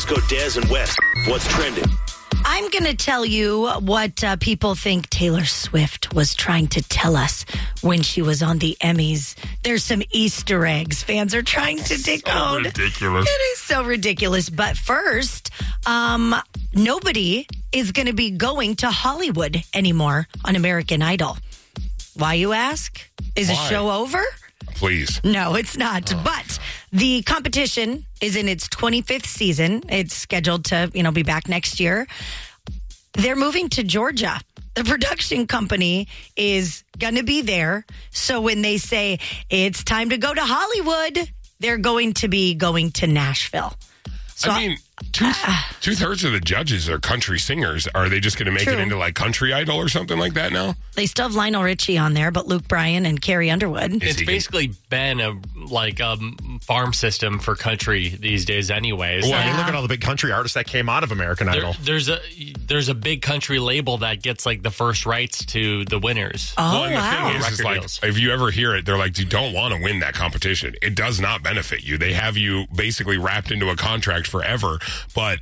go Des and Wes. What's trending? I'm going to tell you what people think Taylor Swift was trying to tell us when she was on the Emmys. There's some Easter eggs fans are trying to decode. Ridiculous. It is so ridiculous. But first, nobody is going to be going to Hollywood anymore on American Idol. Why, you ask? Is the show over? Please. No, it's not. But the competition is in its 25th season. It's scheduled to, be back next year. They're moving to Georgia. The production company is going to be there. So when they say it's time to go to Hollywood, they're going to be going to Nashville. So, two-thirds of the judges are country singers. Are they just going to make it into like Country Idol or something like that now? They still have Lionel Richie on there, but Luke Bryan and Carrie Underwood. It's basically been a farm system for country these days anyways. Well, I mean, look at all the big country artists that came out of American Idol. There's a big country label that gets like the first rights to the winners. Oh, well, and the thing is like, if you ever hear it, they're like, you don't want to win that competition. It does not benefit you. They have you basically wrapped into a contract forever. But,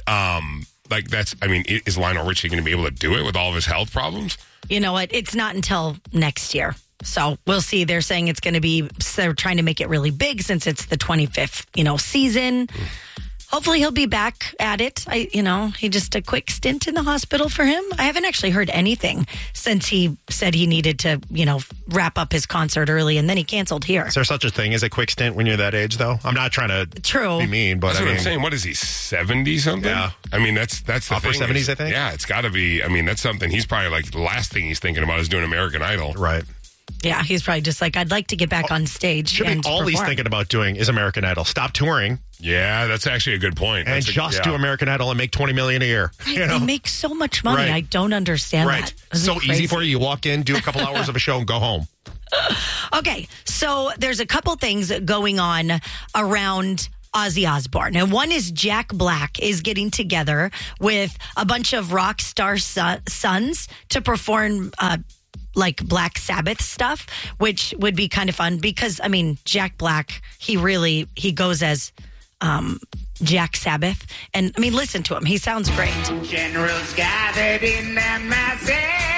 is Lionel Richie going to be able to do it with all of his health problems? You know what? It's not until next year. So we'll see. They're saying it's going to be, they're trying to make it really big since it's the 25th, season. Hopefully he'll be back at it. He just a quick stint in the hospital for him. I haven't actually heard anything since he said he needed to, wrap up his concert early and then he canceled here. Is there such a thing as a quick stint when you're that age, though? I'm not trying to be mean, but that's what I'm saying. What is he, 70-something? Yeah. I mean, that's the upper thing. 70s, I think? Yeah, it's got to be. I mean, that's something he's probably like the last thing he's thinking about is doing American Idol. Right. Yeah, he's probably just like, I'd like to get back on stage. Should be all he's thinking about doing is American Idol. Stop touring. Yeah, that's actually a good point. And do American Idol and make $20 million a year. They make so much money. Right. I don't understand that. It's so easy for you. You walk in, do a couple hours of a show, and go home. Okay, so there's a couple things going on around Ozzy Osbourne. And one is Jack Black is getting together with a bunch of rock star sons to perform like Black Sabbath stuff, which would be kind of fun because, Jack Black, he goes as Jack Sabbath. And, listen to him. He sounds great. Generals gathered in their masses.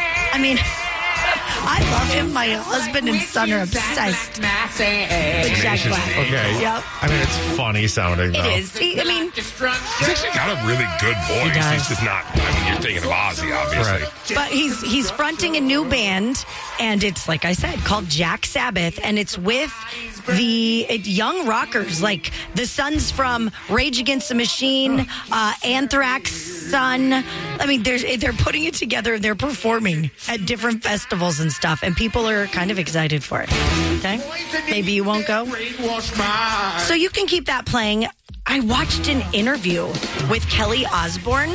I love him. My husband and son are obsessed with Jack Black. Okay. Yep. It's funny sounding, though. It is. He's actually got a really good voice. He does. He's just not, you're thinking of Ozzy, obviously. Right. But he's fronting a new band, and it's, like I said, called Jack Sabbath, and it's with the young rockers, like the sons from Rage Against the Machine, Anthrax son. They're putting it together. They're performing at different festivals and stuff, and people are kind of excited for it. Okay? Maybe you won't go. So you can keep that playing. I watched an interview with Kelly Osbourne,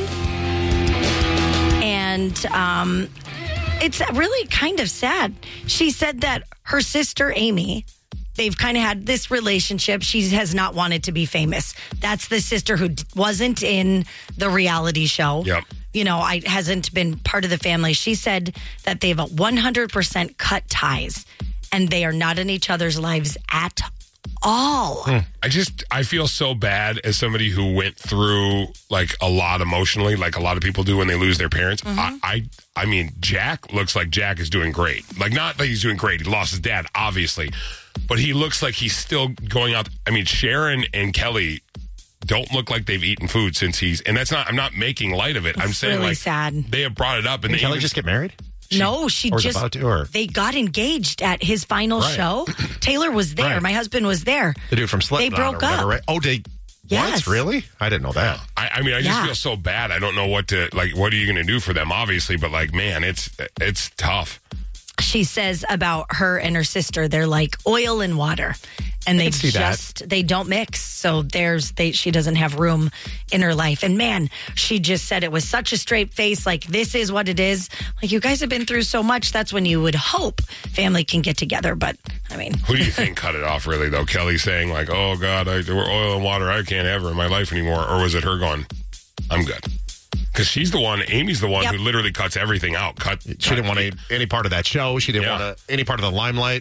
and it's really kind of sad. She said that her sister Amy, they've kind of had this relationship. She has not wanted to be famous. That's the sister who wasn't in the reality show. Yep. Hasn't been part of the family. She said that they've 100% cut ties and they are not in each other's lives at all. I feel so bad as somebody who went through like a lot emotionally, like a lot of people do when they lose their parents. Mm-hmm. Jack looks like Jack is doing great. Like, not that he's doing great. He lost his dad, obviously, but he looks like he's still going out. Sharon and Kelly don't look like they've eaten food since and that's not, I'm not making light of it. I'm saying really like sad. They have brought it up and Did Kelly just get married? No, she just about to, or? They got engaged at his final show. Taylor was there. Right. My husband was there. The dude from Slipknot. They broke up. Right? Oh, Yes. What? Really? I didn't know that. I just feel so bad. I don't know what are you going to do for them, obviously, but man, it's tough. She says about her and her sister, they're like oil and water. And they don't mix. So she doesn't have room in her life. And man, she just said it was such a straight face. Like, this is what it is. Like, you guys have been through so much. That's when you would hope family can get together. But who do you think cut it off really though? Kelly saying like, oh God, we're oil and water. I can't have her in my life anymore. Or was it her going, I'm good? Because Amy's the one who literally cuts everything out. She didn't want any part of that show. She didn't want any part of the limelight.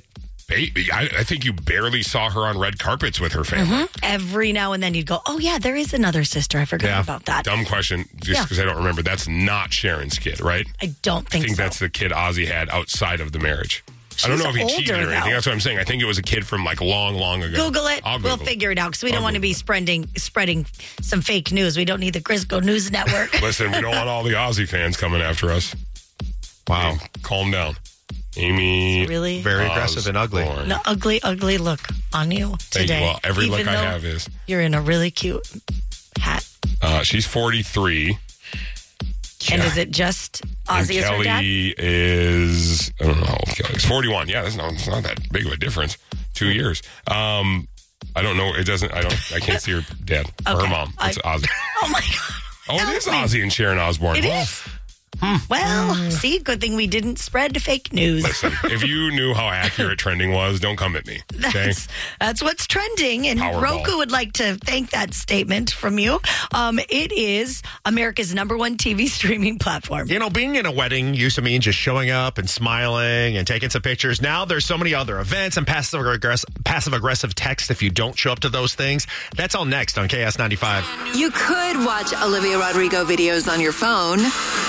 baby. I think you barely saw her on red carpets with her family. Every now and then you'd go, oh, yeah, there is another sister. I forgot about that. Dumb question, just because I don't remember. That's not Sharon's kid, right? I don't think so. I think that's the kid Ozzy had outside of the marriage. I don't know if he cheated or anything. Though. That's what I'm saying. I think it was a kid from like long ago. Google it. We'll figure it out because we don't want to be spreading some fake news. We don't need the Crisco News Network. Listen, we don't want all the Ozzy fans coming after us. Wow. Okay, calm down. Amy. Really? Very aggressive and ugly. An ugly look on you today. Well, every look I have is. You're in a really cute hat. She's 43. And is it just Ozzy as her dad? Kelly is, I don't know how old Kelly is. 41. Yeah, it's not that big of a difference. 2 years. I don't know. I can't see her dad or her mom. It's Ozzy. Oh my God. Oh, it is Ozzy and Sharon Osbourne. It is. Well, see, good thing we didn't spread fake news. Listen, if you knew how accurate trending was, don't come at me. Okay? That's what's trending, and Powerball. Roku would like to thank that statement from you. It is America's #1 TV streaming platform. You know, being in a wedding used to mean just showing up and smiling and taking some pictures. Now there's so many other events and passive-aggressive text if you don't show up to those things. That's all next on KS95. You could watch Olivia Rodrigo videos on your phone.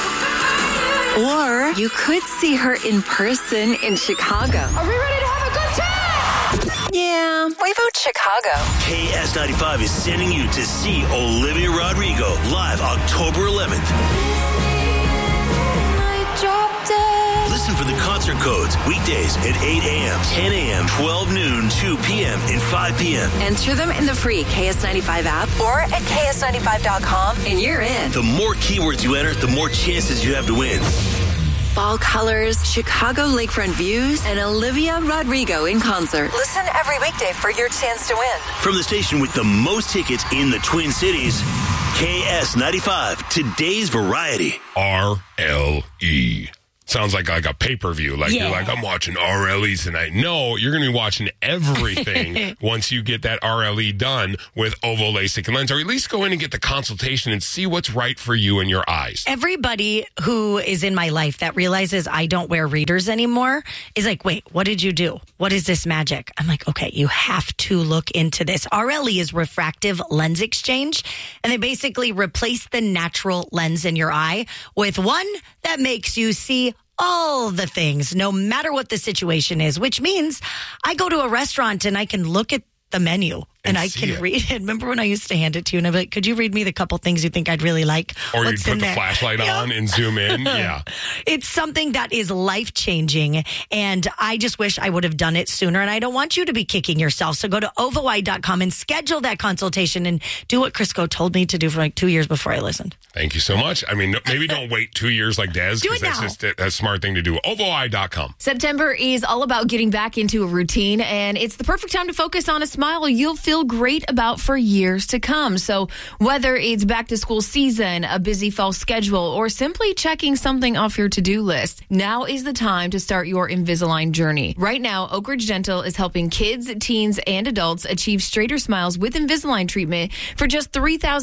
Or you could see her in person in Chicago. Are we ready to have a good time? Yeah, we vote Chicago. KS95 is sending you to see Olivia Rodrigo live October 11th. Listen for the concert codes weekdays at 8 a.m., 10 a.m., 12 noon, 2 p.m., and 5 p.m. Enter them in the free KS95 app or at KS95.com, and you're in. The more keywords you enter, the more chances you have to win. Fall colors, Chicago lakefront views, and Olivia Rodrigo in concert. Listen every weekday for your chance to win. From the station with the most tickets in the Twin Cities, KS95, today's variety. RLE. Sounds like a pay-per-view. You're like, I'm watching RLE tonight. No, you're going to be watching everything once you get that RLE done with Ovo LASIK and Lens, or at least go in and get the consultation and see what's right for you and your eyes. Everybody who is in my life that realizes I don't wear readers anymore is like, wait, what did you do? What is this magic? I'm like, okay, you have to look into this. RLE is refractive lens exchange, and they basically replace the natural lens in your eye with one that makes you see all the things, no matter what the situation is, which means I go to a restaurant and I can look at the menu and I can read it. Remember when I used to hand it to you and I'd be like, could you read me the couple things you think I'd really like? Or you'd put the flashlight on and zoom in. Yeah. It's something that is life-changing, and I just wish I would have done it sooner, and I don't want you to be kicking yourself. So go to ovoi.com and schedule that consultation and do what Crisco told me to do for 2 years before I listened. Thank you so much. I mean, maybe don't wait 2 years like Des, because that's just a smart thing to do. ovoi.com. September is all about getting back into a routine, and it's the perfect time to focus on a smile you'll feel great about for years to come. So whether it's back to school season, a busy fall schedule, or simply checking something off your to-do list, now is the time to start your Invisalign journey. Right now, Oak Ridge Dental is helping kids, teens, and adults achieve straighter smiles with Invisalign treatment for just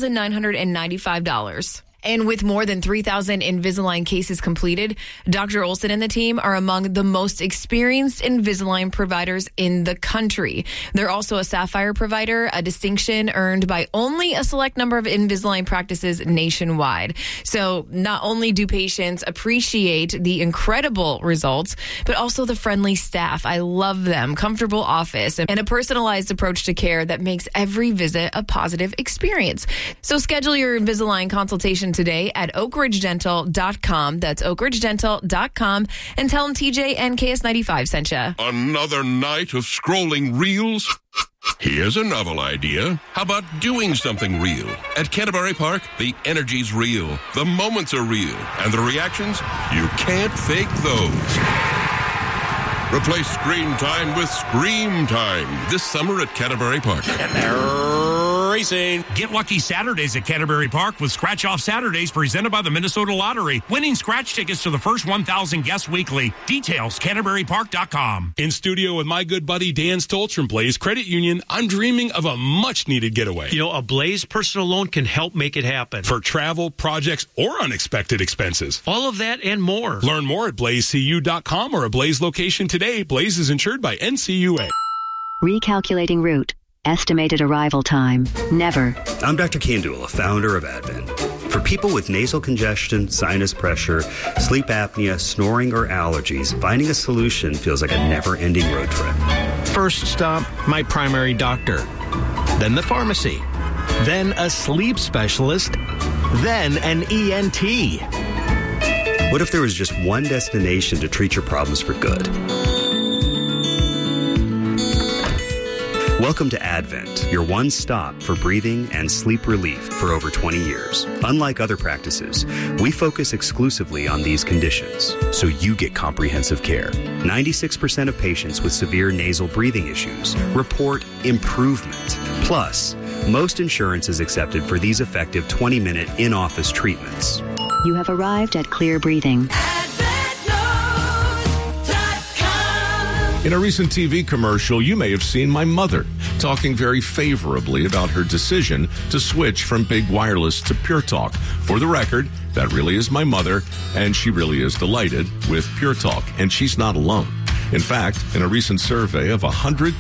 $3,995. And with more than 3,000 Invisalign cases completed, Dr. Olson and the team are among the most experienced Invisalign providers in the country. They're also a Sapphire provider, a distinction earned by only a select number of Invisalign practices nationwide. So not only do patients appreciate the incredible results, but also the friendly staff. I love them, comfortable office, and a personalized approach to care that makes every visit a positive experience. So schedule your Invisalign consultation today at oakridgedental.com. That's oakridgedental.com, and tell them TJ and KS95 sent you. Another night of scrolling reels? Here's a novel idea. How about doing something real? At Canterbury Park, the energy's real, the moments are real, and the reactions, you can't fake those. Replace screen time with Scream Time this summer at Canterbury Park. racing. Get lucky Saturdays at Canterbury Park with Scratch Off Saturdays presented by the Minnesota Lottery. Winning scratch tickets to the first 1,000 guests weekly. Details, CanterburyPark.com. In studio with my good buddy Dan Stoltz from Blaze Credit Union, I'm dreaming of a much-needed getaway. You know, a Blaze personal loan can help make it happen. For travel, projects, or unexpected expenses. All of that and more. Learn more at blazecu.com or a Blaze location today. Blaze is insured by NCUA. Recalculating route. Estimated arrival time. Never. I'm Dr. Kandula, founder of Advent. For people with nasal congestion, sinus pressure, sleep apnea, snoring, or allergies, finding a solution feels like a never-ending road trip. First stop, my primary doctor. Then the pharmacy. Then a sleep specialist. Then an ENT. What if there was just one destination to treat your problems for good? Welcome to Advent, your one stop for breathing and sleep relief for over 20 years. Unlike other practices, we focus exclusively on these conditions, so you get comprehensive care. 96% of patients with severe nasal breathing issues report improvement. Plus, most insurance is accepted for these effective 20-minute in-office treatments. You have arrived at Clear Breathing. In a recent TV commercial, you may have seen my mother talking very favorably about her decision to switch from Big Wireless to Pure Talk. For the record, that really is my mother, and she really is delighted with Pure Talk, and she's not alone. In fact, in a recent survey of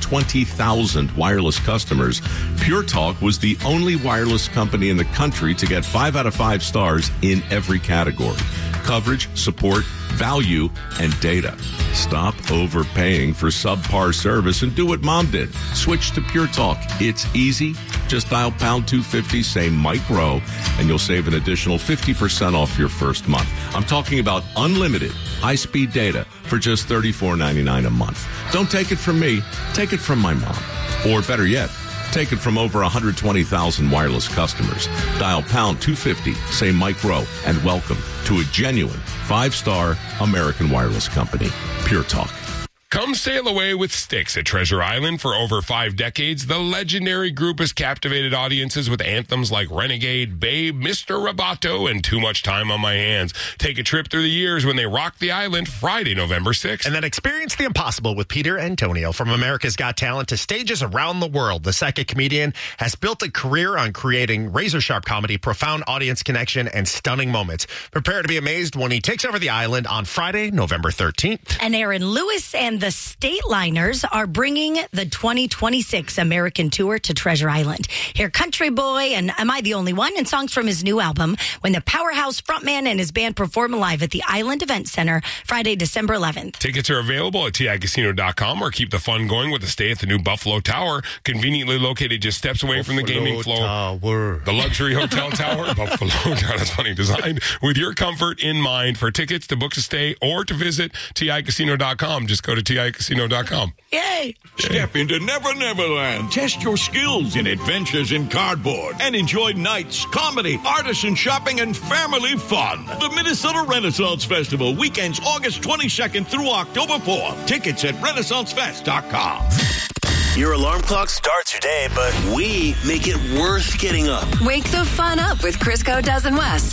120,000 wireless customers, Pure Talk was the only wireless company in the country to get 5 out of 5 stars in every category: coverage, support, value, and data. Stop overpaying for subpar service and do what Mom did. Switch to Pure Talk. It's easy. Just dial pound 250, say Mike Rowe, and you'll save an additional 50% off your first month. I'm talking about unlimited high-speed data for just $34.99 a month. Don't take it from me. Take it from my mom. Or better yet, take it from over 120,000 wireless customers. Dial pound 250, say Mike Rowe, and welcome to a genuine 5-star American wireless company, Pure Talk. Come sail away with Styx at Treasure Island. For over 5 decades, the legendary group has captivated audiences with anthems like Renegade, Babe, Mr. Roboto, and Too Much Time on My Hands. Take a trip through the years when they rock the island Friday, November 6th. And then experience the impossible with Peter Antonio. From America's Got Talent to stages around the world, the second comedian has built a career on creating razor-sharp comedy, profound audience connection, and stunning moments. Prepare to be amazed when he takes over the island on Friday, November 13th. And Aaron Lewis and the Stateliners are bringing the 2026 American Tour to Treasure Island. Hear Country Boy and Am I the Only One and songs from his new album when the powerhouse frontman and his band perform live at the Island Event Center Friday, December 11th. Tickets are available at TICasino.com or keep the fun going with a stay at the new Buffalo Tower, conveniently located just steps away from the gaming floor. Tower. The luxury hotel tower, Buffalo Tower, that's funny, designed with your comfort in mind. For tickets, to book a stay, or to visit TICasino.com, just go to TICasino.com. Yay! Step into Never Never Land. Test your skills in adventures in cardboard and enjoy nights, comedy, artisan shopping, and family fun. The Minnesota Renaissance Festival, weekends August 22nd through October 4th. Tickets at RenaissanceFest.com. Your alarm clock starts your day, but we make it worth getting up. Wake the fun up with Crisco, Des, and West.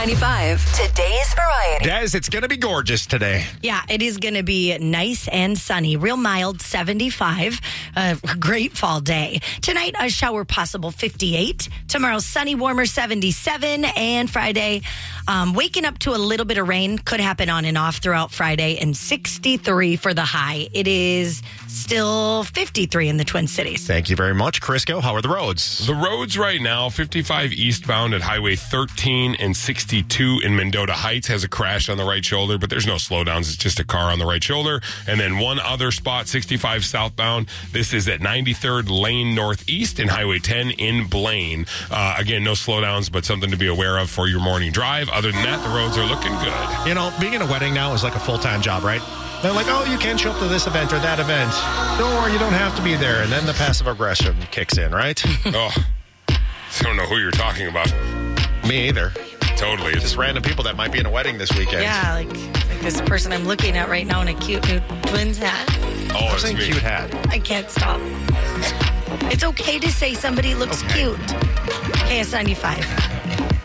KS95. Today's variety. Des, it's going to be gorgeous today. Yeah, it is going to be nice and sunny. Real mild, 75. Great fall day. Tonight, a shower possible, 58. Tomorrow, sunny, warmer, 77. And Friday, waking up to a little bit of rain. Could happen on and off throughout Friday. And 63 for the high. It is still 53 in the Twin Cities. Thank you very much, Crisco. How are the roads? The roads right now, 55 eastbound at Highway 13 and 62 in Mendota Heights has a crash on the right shoulder, but there's no slowdowns. It's just a car on the right shoulder. And then one other spot, 65 southbound. This is at 93rd Lane Northeast and Highway 10 in Blaine. Again, no slowdowns, but something to be aware of for your morning drive. Other than that, the roads are looking good. You know, being in a wedding now is like a full-time job, right? They're like, oh, you can't show up to this event or that event. Don't worry, you don't have to be there. And then the passive aggression kicks in, right? Oh, I don't know who you're talking about. Me either. Totally. Just random people that might be in a wedding this weekend. Yeah, like this person I'm looking at right now in a cute new Twins hat. Oh, it's saying me. cute hat. I can't stop. It's okay to say somebody looks cute. KS95.